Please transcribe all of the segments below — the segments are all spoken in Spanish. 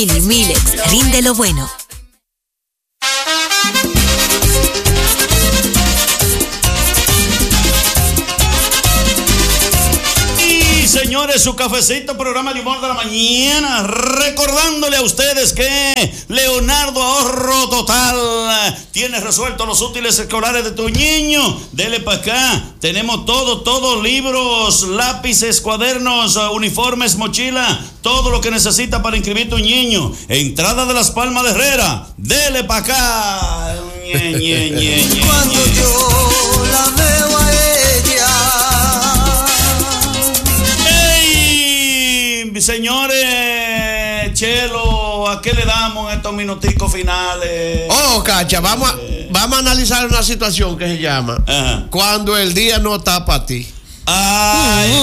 Milex, rinde lo bueno. Señores, su cafecito, programa de humor de la mañana, recordándole a ustedes que Leonardo Ahorro Total tiene resuelto los útiles escolares de tu niño. Dele para acá, tenemos todo, libros, lápices, cuadernos, uniformes, mochila, todo lo que necesita para inscribir tu niño. Entrada de Las Palmas de Herrera, dele para acá. Cuando yo la veo a ella. Señores, Chelo, ¿a qué le damos en estos minuticos finales? Oh, Cacha, vamos a analizar una situación que se llama Cuando el día no está para ti. Ay.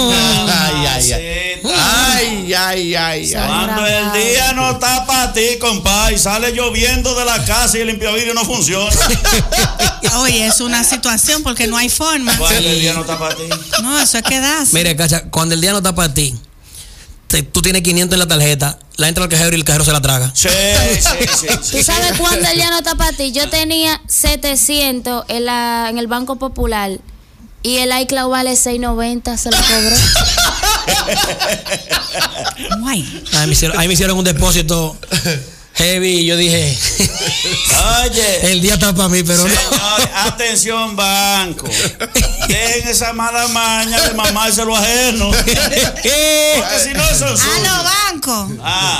Cuando el día no está para ti, compadre, y sale lloviendo de la casa y el limpiavidrio no funciona. Oye, es una situación porque no hay forma. Cuando el día no está para ti. No, eso es quedarse. Mire, Cacha, cuando el día no está para ti, tú tienes 500 en la tarjeta, la entra al cajero y el cajero se la traga. Sí. ¿Tú sabes cuándo el día no está para ti? Yo tenía 700 en el Banco Popular y el iCloud vale $6.90, se lo cobró. Ahí me hicieron un depósito heavy y yo dije, oye, el día está para mí, pero señores, no. Atención, banco. Dejen esa mala maña de mamárselo ajeno. Porque si no, son suyos. ¡A los bancos!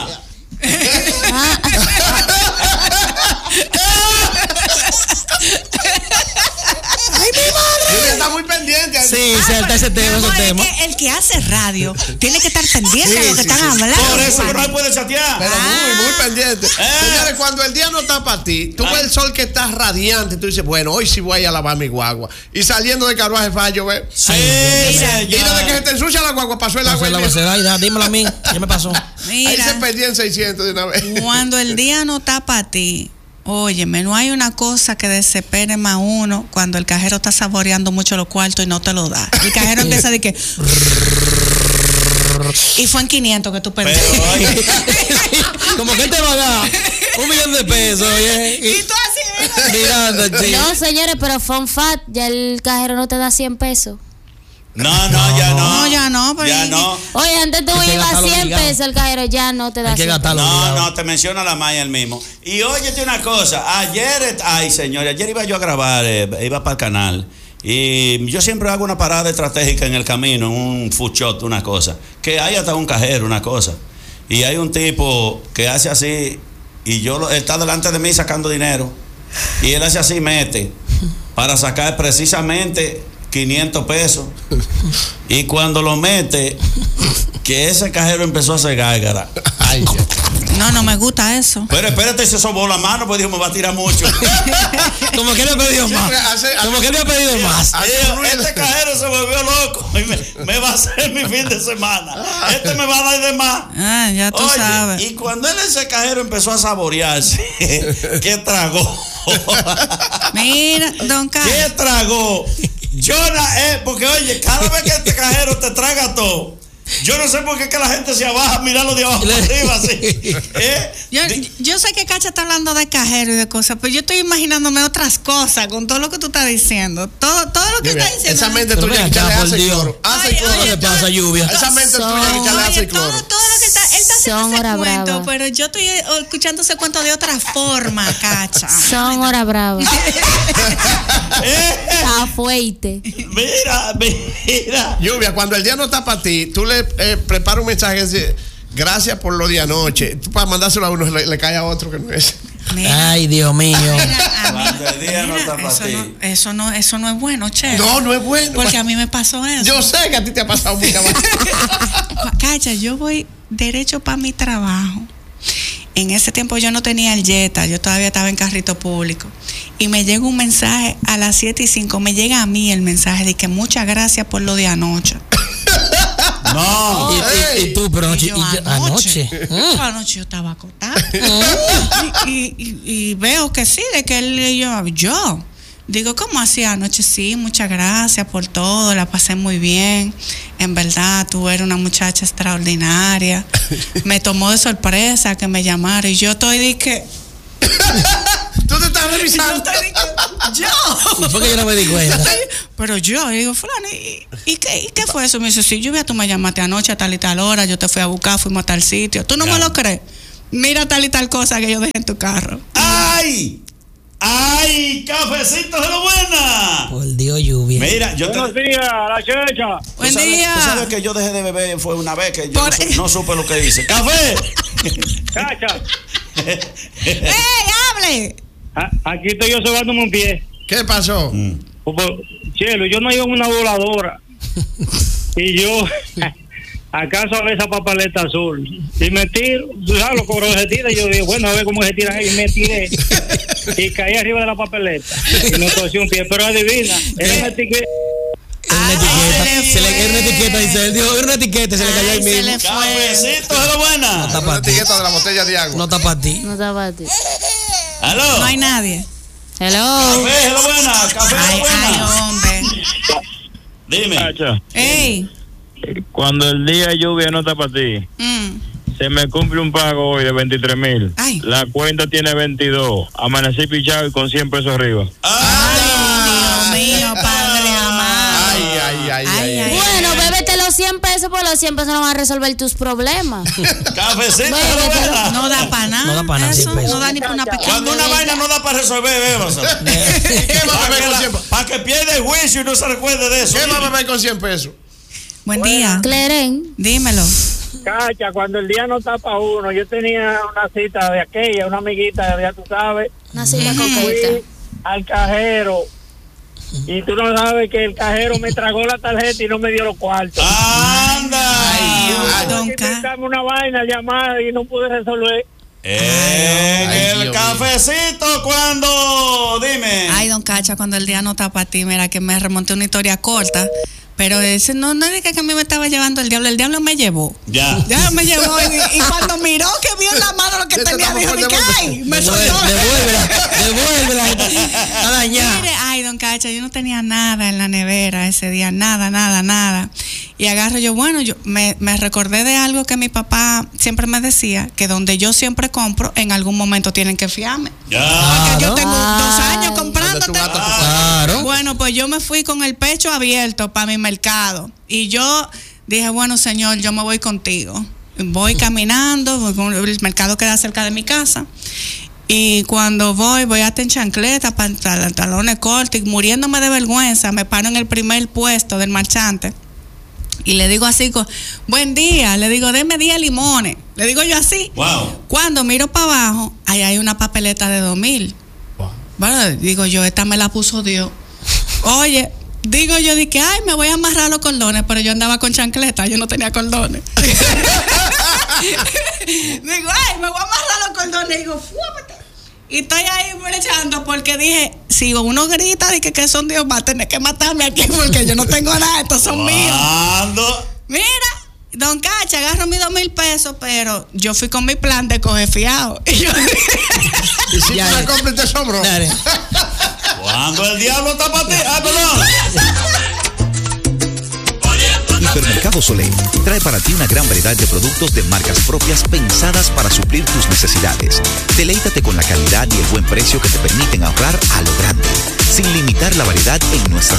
¡Ay, mi madre! Está muy pendiente. Sí, salta ese tema. El que hace radio tiene que estar pendiente de lo que están hablando. Por eso que no puede chatear. Pero muy pendiente. Señores, cuando el día no está para ti, tú ves el sol que está radiante, tú dices, bueno, hoy sí voy a lavar mi guagua. Y saliendo de Carruaje Fallo, ¿ves? Sí, y desde que se te ensucia la guagua, pasó el agua. Dímelo a mí, ¿qué me pasó? Mira, ahí se perdían 600 de una vez. Cuando el día no está para ti, óyeme, no hay una cosa que desespere más uno cuando el cajero está saboreando mucho los cuartos y no te lo da. El cajero empieza de que... y fue en 500 que tú perdiste. Como que te va a dar $1,000,000 de pesos, oye. Y tú así, mirando, chico. No, señores, pero fun fact, ya el cajero no te da 100 pesos. No, ya no. Ya no. Oye, antes tú ibas a 100 pesos el cajero, ya no te da 100 pesos. No, te menciona la malla el mismo. Y óyete una cosa, ayer iba yo a grabar, iba para el canal. Y yo siempre hago una parada estratégica en el camino, un food shot, una cosa. Que hay hasta un cajero, una cosa. Y hay un tipo que hace así, y él está delante de mí sacando dinero. Y él hace así, mete, para sacar precisamente 500 pesos. Y cuando lo mete, que ese cajero empezó a hacer gárgara. Ay, no me gusta eso. Pero espérate, se sobó la mano, pues dijo, me va a tirar mucho. Como que le ha pedido más. Como que le ha pedido más. Este cajero se volvió loco y me va a hacer mi fin de semana. Este me va a dar de más. Ya tú sabes. Y cuando ese cajero empezó a saborearse, ¿qué tragó? Mira, don Carlos. ¿Qué tragó? Porque oye, cada vez que este cajero te traga todo, yo no sé por qué es que la gente se abaja a mirarlo de abajo para arriba así. Yo sé que Cacha está hablando de cajero y de cosas, pero yo estoy imaginándome otras cosas con todo lo que tú estás diciendo. Todo lo que estás diciendo. Esa mente tuya que le hace cloro. ¿Qué le pasa, lluvia? Esa mente tuya que le hace cloro. Todo lo que él está haciendo ese cuento, pero yo estoy escuchando ese cuento de otra forma, Cacha. Son horas bravas. Está fuerte. Mira. Lluvia, cuando el día no está para ti, tú le preparas un mensaje y dices, gracias por lo de anoche. Tú para mandárselo a uno le cae a otro que no es. Mira, ay, Dios mío. Cuando el día no está para ti. Eso no es bueno, che. No es bueno. Porque a mí me pasó eso. Yo sé que a ti te ha pasado muchas veces. Cacha, yo voy derecho para mi trabajo. En ese tiempo yo no tenía el Jetta, yo todavía estaba en carrito público. Y me llega un mensaje a las 7:05, me llega a mí el mensaje de que muchas gracias por lo de anoche. No. Y tú, pero anoche. Anoche yo estaba acostada. y veo que sí, de que él yo. Digo, ¿cómo hacía anoche? Sí, muchas gracias por todo, la pasé muy bien. En verdad, tú eres una muchacha extraordinaria. Me tomó de sorpresa que me llamara y yo estoy de que... ¿Tú te estás revisando? Yo. Fue que yo no me di cuenta. Pero yo digo, fulano, ¿y qué fue eso? Me dice, sí, yo vi a tú me llamaste anoche a tal y tal hora, yo te fui a buscar, fuimos a tal sitio. ¿Tú no me lo crees? Mira tal y tal cosa que yo dejé en tu carro. ¡Ay! ¡Ay! ¡Cafecito de lo buena! Por Dios, lluvia. Mira, yo Buenos días, la checha. Buen día. Tú sabes que yo dejé de beber fue una vez que yo no supe lo que hice. ¡Café! Cacha, ¡Ey, hable! aquí estoy yo sobándome un pie. ¿Qué pasó? Chelo, yo no iba en una voladora. Y yo acaso a ver esa papaleta azul. Y me tiro, tú sabes, los cobros se tiran. Y yo digo, bueno, a ver cómo se tiran ellos. Y me tiré. Y caí arriba de la papeleta. Y me torcí un pie. Pero adivina, es una etiqueta. Una etiqueta. Se le cayó una etiqueta, dice él. Dijo, una etiqueta, se le cayó ahí Se mismo. le fue. ¡Cafecito de lo buena! No está Una para ti. etiqueta de la botella de agua. No está para ti. No está para ti. ¡Aló! No hay nadie. Hello. ¡Café de lo buena! ¡Café de Ay, lo buena! hombre. Dime. Cacha, Ey. cuando el día de lluvia no está para ti, se me cumple un pago hoy de 23,000. Ay. La cuenta tiene 22. Amanecí pichado y con 100 pesos arriba. Dios mío, padre amado. Ay. Bueno, bébete los 100 pesos, por los 100 pesos no van a resolver tus problemas. ¡Cafecito de lo buena! No da para nada. No da pa' nada, eso, 100 pesos. no da ni para una pequeña. Cuando una vaina no da para resolver, bébasela. ¿Qué va a beber con 100 pesos? Para que pierda el juicio y no se recuerde de eso. ¿Qué va a beber con 100 pesos? Buen día. Cleren. Dímelo. Cacha, cuando el día no está para uno, yo tenía una cita de aquella, una amiguita, ya tú sabes, Una cita fui coqueta. al cajero y tú no sabes que el cajero me tragó la tarjeta y no me dio los cuartos. ¡Anda! Don Dame una vaina, llamar y no pude resolver. En Ay, el Dios cafecito cuando... Dime. Ay, don Cacha, cuando el día no está para ti, mira que me remonté una historia corta. Pero ese no es que a mí me estaba llevando el diablo me llevó. Ya. Ya me llevó y cuando miró que vio en la mano lo que tenía, dijo, ¡ay! Me soltó. Devuélvela. Está dañada. Mire, ay, don Cacha, yo no tenía nada en la nevera ese día, nada. Y agarro yo, bueno, yo me recordé de algo que mi papá siempre me decía, que donde yo siempre compro, en algún momento tienen que fiarme. Ya. Porque yo tengo 2 Ay. años comprándote. Claro. Bueno, pues yo me fui con el pecho abierto para mi mercado. Y yo dije, bueno, señor, yo me voy contigo. Voy caminando, el mercado queda cerca de mi casa. Y cuando voy hasta en chancleta, pantalones cortos, y muriéndome de vergüenza, me paro en el primer puesto del marchante. Y le digo así, buen día, le digo, deme 10 limones. Le digo yo así. Wow. Cuando miro para abajo, ahí hay una papeleta de 2,000. Bueno, digo yo, esta me la puso Dios. Oye, digo yo, dije, ay, me voy a amarrar los cordones, pero yo andaba con chancleta, yo no tenía cordones. Digo, ay, me voy a amarrar los cordones. Digo, fúmate. Y estoy ahí brechando porque dije, si uno grita de que son Dios, va a tener que matarme aquí porque yo no tengo nada, estos son míos. ¿Cuándo? Mira, don Cacha, agarro mis 2,000 pesos, pero yo fui con mi plan de coger fiado. Y yo Y si Ya, tú la compras, te sobró. Dale. Cuando el diablo está para ti. Ah, perdón. Hipermercado Solé trae para ti una gran variedad de productos de marcas propias pensadas para suplir tus necesidades. Deleítate con la calidad y el buen precio que te permiten ahorrar a lo grande, sin limitar la variedad en nuestras